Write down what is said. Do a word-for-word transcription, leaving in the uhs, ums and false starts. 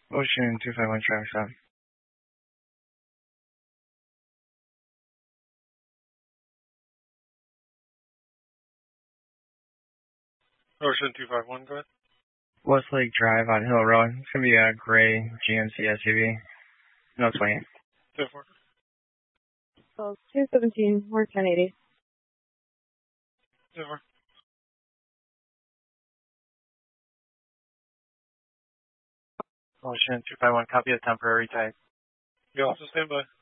Ocean two five one traffic stop. Ocean two five one, go ahead. Westlake Drive on Hill Road. It's going to be a gray G M C S U V. No twenty. ten four. Oh, two seventeen, we're ten eighty. ten four. Ocean two five one, copy of temporary type. You also stand by.